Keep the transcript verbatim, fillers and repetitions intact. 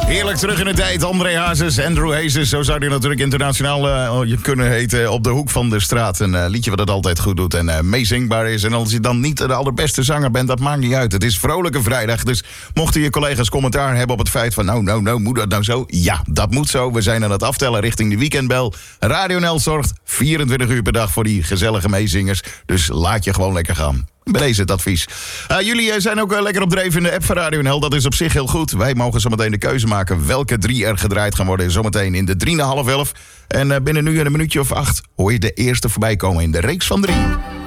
Heerlijk terug in de tijd. André Hazes, Andrew Hazes. Zo zou hij natuurlijk internationaal uh, kunnen heten. Op de hoek van de straat. Een uh, liedje wat het altijd goed doet en uh, meezingbaar is. En als je dan niet de allerbeste zanger bent, dat maakt niet uit. Het is vrolijke vrijdag. Dus mochten je collega's commentaar hebben op het feit van... nou, nou, nou, moet dat nou zo? Ja, dat moet zo. We zijn aan het aftellen richting de weekendbel. Radio N L zorgt vierentwintig uur per dag voor die gezellige meezingers. Dus laat je gewoon lekker gaan. Bij deze het advies. Uh, jullie uh, zijn ook uh, lekker op dreef in de app van Radio N L. Dat is op zich heel goed. Wij mogen zometeen de keuze maken welke drie er gedraaid gaan worden. Zometeen in de drie na half elf. En uh, binnen nu een minuutje of acht hoor je de eerste voorbij komen in de reeks van drie.